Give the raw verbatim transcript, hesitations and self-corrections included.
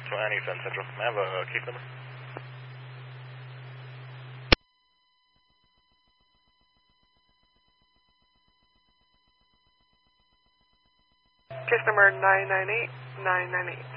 twenty-seven Central. May I have a case number? Case number nine nine eight nine nine eight.